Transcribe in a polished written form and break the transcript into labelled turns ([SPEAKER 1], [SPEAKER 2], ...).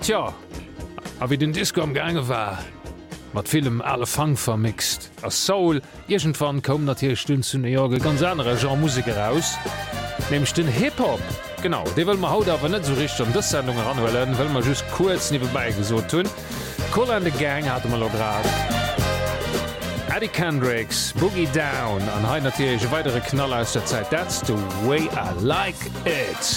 [SPEAKER 1] Tja, a wie den Disco am Gange war, mat Film alle Fang vermixt. As Soul, irgendwann kom dat hier Stünd zu New York ganz andere Genremusik heraus, nämlich den Hip-Hop. Genau, de will man haut aber net so richtig um das Sendung heranwellen, weil man just kurz nebenbei gesot tun. Cool and the Gang hatte man grad. Eddie Kendricks, Boogie Down, an hein natürlich weitere Knaller aus der Zeit. That's the way I like it.